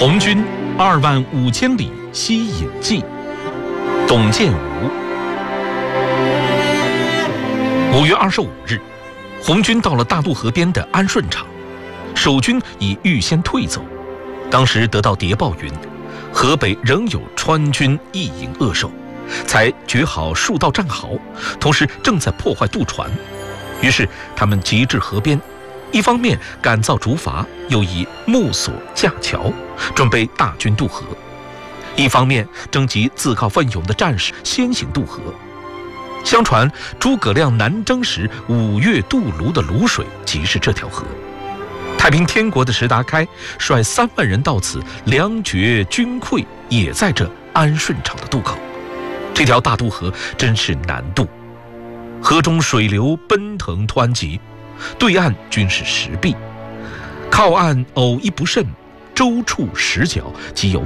红军25000里西引记，董建吾。5月25日，红军到了大渡河边的安顺场，守军已预先退走。当时得到谍报云，河北仍有川军一营扼守，才掘好数道战壕，同时正在破坏渡船。于是他们急至河边，一方面赶造竹筏，又以木索架桥，准备大军渡河；一方面征集自告奋勇的战士先行渡河。相传诸葛亮南征时5月渡泸的泸水即是这条河。太平天国的石达开率3万人到此，粮绝军溃，也在这安顺场的渡口。这条大渡河真是难渡，河中水流奔腾湍急，对岸均是石壁，靠岸偶一不慎，舟触石脚，即有